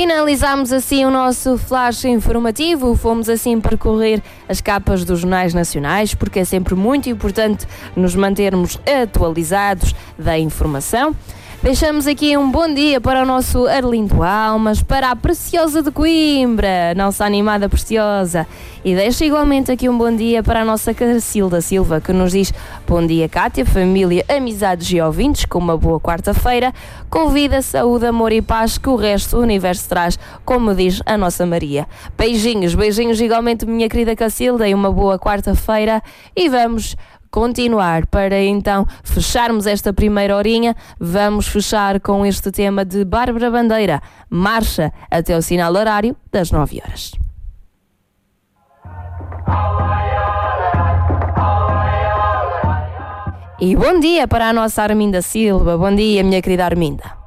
Finalizámos assim o nosso flash informativo, fomos assim percorrer as capas dos jornais nacionais, porque é sempre muito importante nos mantermos atualizados da informação. Deixamos aqui um bom dia para o nosso Arlindo Almas, para a Preciosa de Coimbra, nossa animada Preciosa. E deixo igualmente aqui um bom dia para a nossa Cacilda Silva, que nos diz: bom dia, Cátia, família, amizades e ouvintes, com uma boa quarta-feira. Convida, saúde, amor e paz, que o resto do universo traz, como diz a nossa Maria. Beijinhos, beijinhos igualmente, minha querida Cacilda, e uma boa quarta-feira. E vamos continuar para então fecharmos esta primeira horinha. Vamos fechar com este tema de Bárbara Bandeira, Marcha, até o sinal horário das 9 horas. E bom dia para a nossa Arminda Silva. Bom dia, minha querida Arminda.